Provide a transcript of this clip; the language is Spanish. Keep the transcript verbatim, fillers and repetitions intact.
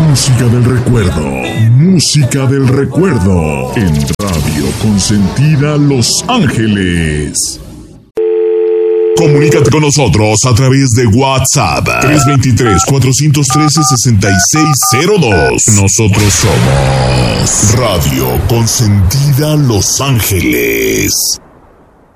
Música del recuerdo, música del recuerdo, en Radio Consentida Los Ángeles. Comunícate con nosotros a través de WhatsApp tres dos tres, cuatro uno tres, seis seis cero dos. Nosotros somos Radio Consentida Los Ángeles.